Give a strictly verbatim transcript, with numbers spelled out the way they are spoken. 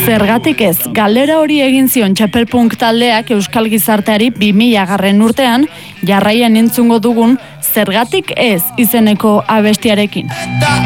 Zergatik ez, galdera hori egin zion Txapelpunk taldeak euskal gizarteari bi mila garren urtean, jarraian entzungo dugun Zergatik ez izeneko abestiarekin.